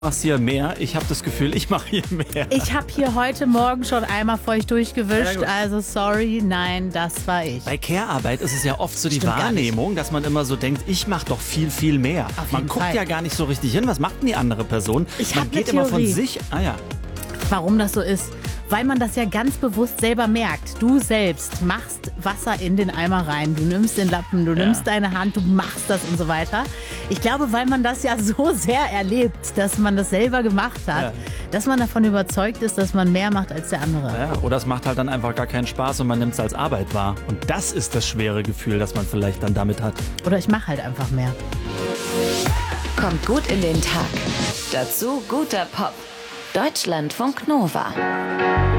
Machst hier mehr? Ich habe das Gefühl, ich mache hier mehr. Ich habe hier heute Morgen schon einmal feucht durchgewischt, Ja, also sorry, nein, das war ich. Bei Care-Arbeit ist es ja oft so die Stimmt gar nicht. Wahrnehmung, dass man immer so denkt, ich mache doch viel, viel mehr. Auf Man jeden guckt Fall. ja gar nicht so richtig hin, was macht denn die andere Person? Ich Man hab geht eine immer von Theorie. sich. Ah ja. Warum das so ist? Weil man das ja ganz bewusst selber merkt. Du selbst machst Wasser in den Eimer rein. Du nimmst den Lappen, du nimmst deine Hand, du machst das und so weiter. Ich glaube, weil man das ja so sehr erlebt, dass man das selber gemacht hat, Ja. dass man davon überzeugt ist, dass man mehr macht als der andere. Ja, oder es macht halt dann einfach gar keinen Spaß und man nimmt es als Arbeit wahr. Und das ist das schwere Gefühl, das man vielleicht dann damit hat. Oder ich mache halt einfach mehr. Kommt gut in den Tag. Dazu guter Pop. Deutschlandfunk Nova.